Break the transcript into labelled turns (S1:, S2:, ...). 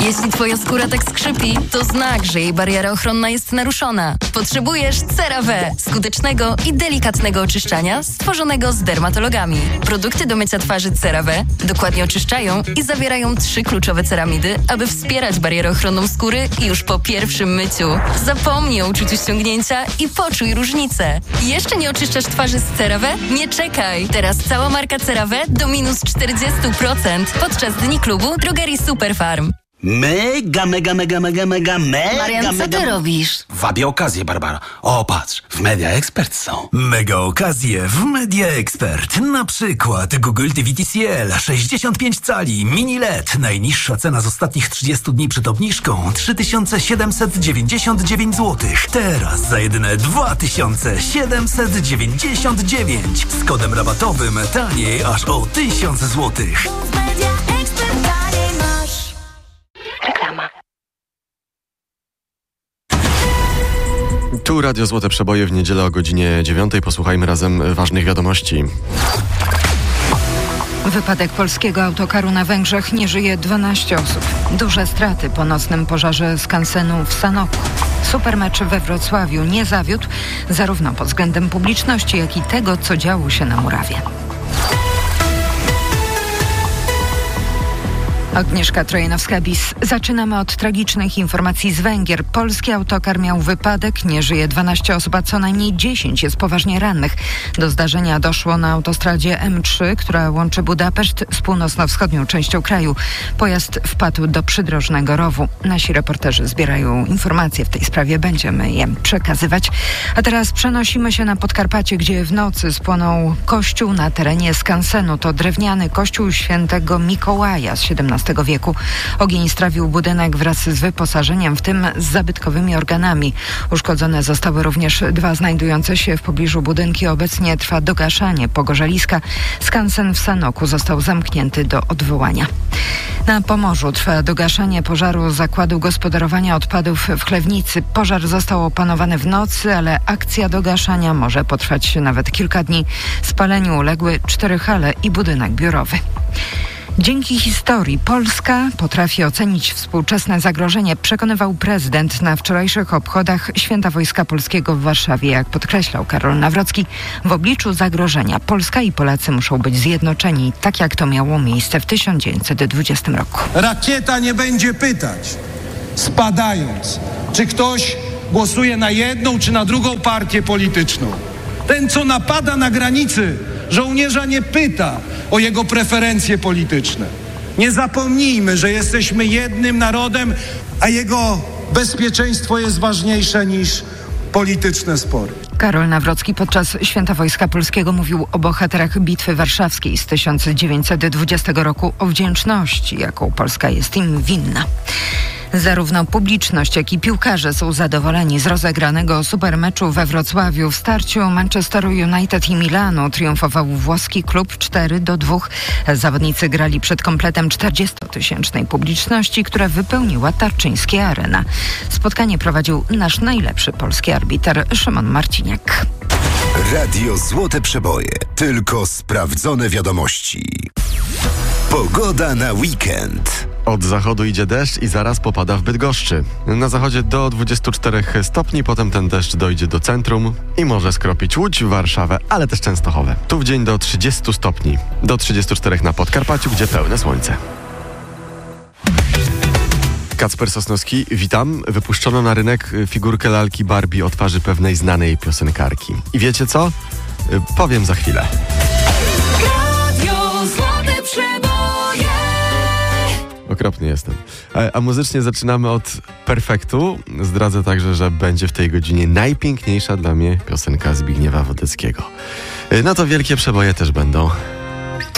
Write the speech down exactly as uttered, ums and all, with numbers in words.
S1: Jeśli twoja skóra tak skrzypi, to znak, że jej bariera ochronna jest naruszona. Potrzebujesz CeraVe, skutecznego i delikatnego oczyszczania stworzonego z dermatologami. Produkty do mycia twarzy CeraVe dokładnie oczyszczają i zawierają trzy kluczowe ceramidy, aby wspierać barierę ochronną skóry już po pierwszym myciu. Zapomnij o uczuciu ściągnięcia i poczuj różnicę. Jeszcze nie oczyszczasz twarzy z CeraVe? Nie czekaj! Teraz cała marka CeraVe do minus czterdzieści procent podczas Dni Klubu Drogerii Superfarm.
S2: Mega, mega, mega, mega, mega, mega,
S1: Marian, co
S2: mega...
S1: ty robisz?
S2: Wabię okazję, Barbara. O, patrz, w Media Expert są.
S3: Mega okazje w Media Expert. Na przykład Google T V T C L sześćdziesiąt pięć cali, mini L E D. Najniższa cena z ostatnich trzydziestu dni przed obniżką trzy tysiące siedemset dziewięćdziesiąt dziewięć złotych. Teraz za jedyne dwa tysiące siedemset dziewięćdziesiąt dziewięć. Z kodem rabatowym taniej aż o tysiąc złotych.
S4: Tu Radio Złote Przeboje w niedzielę o godzinie dziewiątej. Posłuchajmy razem ważnych wiadomości.
S5: Wypadek polskiego autokaru na Węgrzech, nie żyje dwanaście osób. Duże straty po nocnym pożarze skansenu w Sanoku. Supermecz we Wrocławiu nie zawiódł zarówno pod względem publiczności, jak i tego, co działo się na murawie. Agnieszka Trojanowska-Bis. Zaczynamy od tragicznych informacji z Węgier. Polski autokar miał wypadek, nie żyje dwanaście osób, a co najmniej dziesięć jest poważnie rannych. Do zdarzenia doszło na autostradzie M trzy, która łączy Budapeszt z północno-wschodnią częścią kraju. Pojazd wpadł do przydrożnego rowu. Nasi reporterzy zbierają informacje w tej sprawie, będziemy je przekazywać. A teraz przenosimy się na Podkarpacie, gdzie w nocy spłonął kościół na terenie skansenu. To drewniany kościół świętego Mikołaja z siedemnastego wieku. Ogień strawił budynek wraz z wyposażeniem, w tym z zabytkowymi organami. Uszkodzone zostały również dwa znajdujące się w pobliżu budynki. Obecnie trwa dogaszanie pogorzeliska. Skansen w Sanoku został zamknięty do odwołania. Na Pomorzu trwa dogaszanie pożaru zakładu gospodarowania odpadów w Chlewnicy. Pożar został opanowany w nocy, ale akcja dogaszania może potrwać nawet kilka dni. Spaleniu uległy cztery hale i budynek biurowy. Dzięki historii Polska potrafi ocenić współczesne zagrożenie, przekonywał prezydent na wczorajszych obchodach Święta Wojska Polskiego w Warszawie. Jak podkreślał Karol Nawrocki, w obliczu zagrożenia Polska i Polacy muszą być zjednoczeni, tak jak to miało miejsce w tysiąc dziewięćset dwudziestym roku.
S6: Rakieta nie będzie pytać, spadając, czy ktoś głosuje na jedną czy na drugą partię polityczną. Ten, co napada na granicy, żołnierza nie pyta o jego preferencje polityczne. Nie zapomnijmy, że jesteśmy jednym narodem, a jego bezpieczeństwo jest ważniejsze niż polityczne spory.
S5: Karol Nawrocki podczas Święta Wojska Polskiego mówił o bohaterach Bitwy Warszawskiej z tysiąc dziewięćset dwudziestego roku, o wdzięczności, jaką Polska jest im winna. Zarówno publiczność, jak i piłkarze są zadowoleni z rozegranego supermeczu we Wrocławiu. W starciu Manchesteru United i Milanu triumfował włoski klub cztery do dwóch. Zawodnicy grali przed kompletem czterdziestotysięcznej publiczności, która wypełniła Tarczyńskie Arena. Spotkanie prowadził nasz najlepszy polski arbiter Szymon Marciniak.
S7: Radio Złote Przeboje. Tylko sprawdzone wiadomości. Pogoda na weekend.
S4: Od zachodu idzie deszcz i zaraz popada w Bydgoszczy. Na zachodzie do dwudziestu czterech stopni, potem ten deszcz dojdzie do centrum i może skropić Łódź, Warszawę, ale też Częstochowę. Tu w dzień do trzydziestu stopni, do trzydziestu czterech na Podkarpaciu, gdzie pełne słońce. Kacper Sosnowski, witam. Wypuszczono na rynek figurkę lalki Barbie o twarzy pewnej znanej piosenkarki. I wiecie co? Powiem za chwilę.
S1: Radio Złote Przeboje.
S4: Okropny jestem. A, a muzycznie zaczynamy od Perfektu. Zdradzę także, że będzie w tej godzinie najpiękniejsza dla mnie piosenka Zbigniewa Wodeckiego. No to wielkie przeboje też będą.